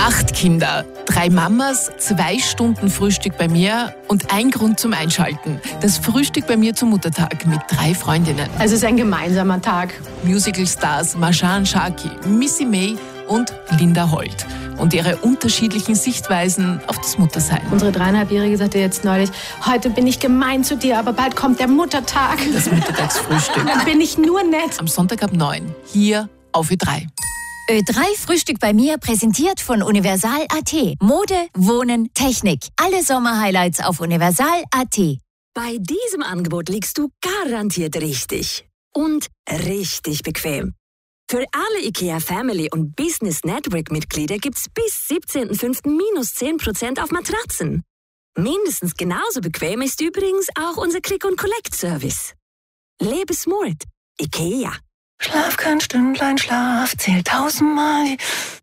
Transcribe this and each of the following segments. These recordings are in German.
8 Kinder, 3 Mamas, 2 Stunden Frühstück bei mir und ein Grund zum Einschalten. Das Frühstück bei mir zum Muttertag mit 3 Freundinnen. Also es ist ein gemeinsamer Tag. Musical-Stars Marjan Sharkey, Missy May und Linda Holt. Und ihre unterschiedlichen Sichtweisen auf das Muttersein. Unsere 3,5-Jährige sagte jetzt neulich, heute bin ich gemein zu dir, aber bald kommt der Muttertag. Das Muttertagsfrühstück. Dann bin ich nur nett. Am Sonntag ab 9, hier auf Ö3. Ö3 Frühstück bei mir, präsentiert von Universal.at. Mode, Wohnen, Technik. Alle Sommerhighlights auf Universal.at. Bei diesem Angebot liegst du garantiert richtig. Und richtig bequem. Für alle IKEA Family und Business Network Mitglieder gibt's bis 17.05. minus 10% auf Matratzen. Mindestens genauso bequem ist übrigens auch unser Click-and-Collect-Service. Lebe smart. IKEA. Schlaf kein Stündlein, Schlaf zählt 1000-mal.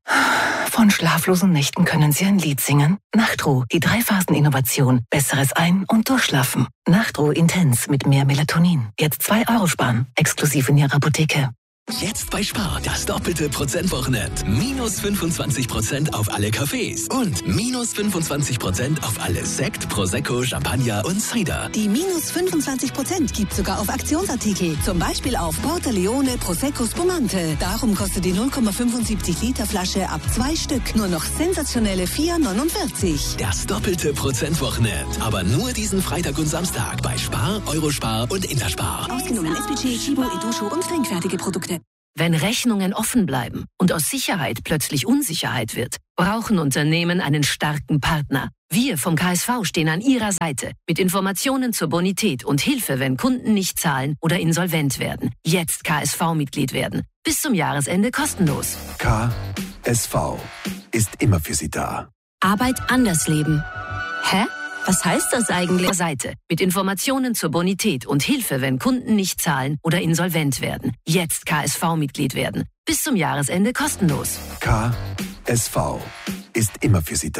Von schlaflosen Nächten können Sie ein Lied singen. Nachtruhe, die 3-Phasen-Innovation. Besseres Ein- und Durchschlafen. Nachtruhe Intens mit mehr Melatonin. Jetzt 2 € sparen, exklusiv in Ihrer Apotheke. Jetzt bei Spar, das doppelte Prozentwochenend. Minus 25% auf alle Cafés und minus 25% auf alle Sekt, Prosecco, Champagner und Cider. Die minus 25% gibt sogar auf Aktionsartikel. Zum Beispiel auf Porta Leone Prosecco Spumante. Darum kostet die 0,75 Liter Flasche ab 2 Stück nur noch sensationelle 4,49. Das doppelte Prozentwochenend. Aber nur diesen Freitag und Samstag bei Spar, Eurospar und Interspar. Ausgenommen SPC, Chibo, Edusho und trinkfertige Produkte. Wenn Rechnungen offen bleiben und aus Sicherheit plötzlich Unsicherheit wird, brauchen Unternehmen einen starken Partner. Wir vom KSV stehen an Ihrer Seite mit Informationen zur Bonität und Hilfe, wenn Kunden nicht zahlen oder insolvent werden. Jetzt KSV-Mitglied werden. Bis zum Jahresende kostenlos. KSV ist immer für Sie da. Arbeit anders leben. Hä? Was heißt das eigentlich? Seite mit Informationen zur Bonität und Hilfe, wenn Kunden nicht zahlen oder insolvent werden. Jetzt KSV-Mitglied werden. Bis zum Jahresende kostenlos. KSV ist immer für Sie da.